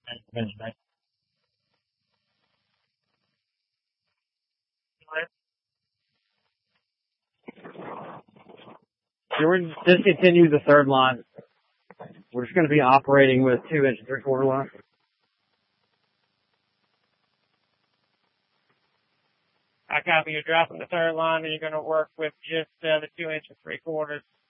So we're just discontinue the third line. We're just going to be operating with 2 inch and 3/4 line. I copy. You're dropping the third line, and you're going to work with just the 2 inch and 3/4.